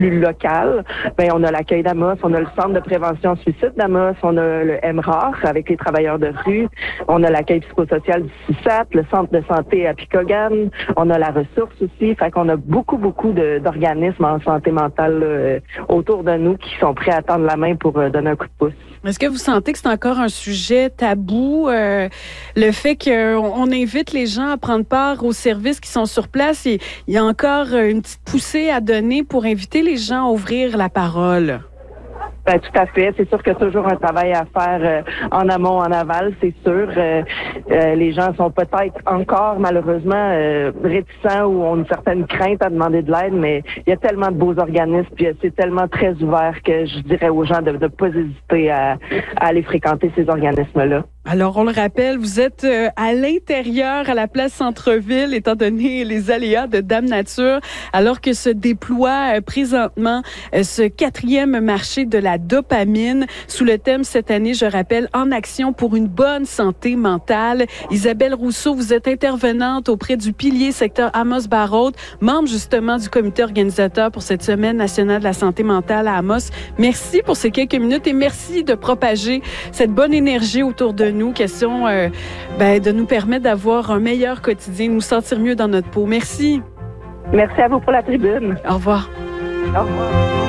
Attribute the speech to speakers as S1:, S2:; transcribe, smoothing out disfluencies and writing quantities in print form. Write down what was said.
S1: plus local, ben on a l'accueil d'Amos, on a le centre de prévention suicide d'Amos, on a le MRAR avec les travailleurs de rue, on a l'accueil psychosocial du CISAT, le centre de santé à Picogan, on a la ressource aussi, fait qu'on a beaucoup d'organismes en santé mentale autour de nous qui sont prêts à tendre la main pour donner un coup de pouce.
S2: Est-ce que vous sentez que c'est encore un sujet tabou, le fait qu'on invite les gens à prendre part aux services qui sont sur place? Il y a encore une petite poussée à donner pour inviter les gens à ouvrir la parole.
S1: Ben, tout à fait. C'est sûr qu'il y a toujours un travail à faire en amont, en aval, c'est sûr. Les gens sont peut-être encore, malheureusement, réticents ou ont une certaine crainte à demander de l'aide, mais il y a tellement de beaux organismes, puis c'est tellement très ouvert que je dirais aux gens de ne pas hésiter à aller fréquenter ces organismes-là.
S2: Alors, on le rappelle, vous êtes à l'intérieur, à la place Centre-Ville, étant donné les aléas de Dame Nature, alors que se déploie présentement ce 4e marché de la dopamine sous le thème cette année, je rappelle, en action pour une bonne santé mentale. Isabelle Rousseau, vous êtes intervenante auprès du pilier secteur Amos-Barraud, membre justement du comité organisateur pour cette Semaine nationale de la santé mentale à Amos. Merci pour ces quelques minutes et merci de propager cette bonne énergie autour de nous, question de nous permettre d'avoir un meilleur quotidien, de nous sentir mieux dans notre peau. Merci.
S1: Merci à vous pour la tribune.
S2: Au revoir.
S1: Au revoir.